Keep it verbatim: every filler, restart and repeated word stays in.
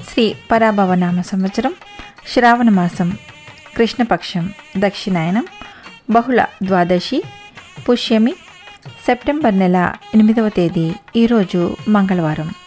శ్రీ పరాభవనామ సంవత్సరం శ్రావణ మాసం కృష్ణపక్షం దక్షిణాయనం బహుళ ద్వాదశి పుష్యమి సెప్టెంబర్ నెల ఎనిమిదవ తేదీ ఈరోజు మంగళవారం.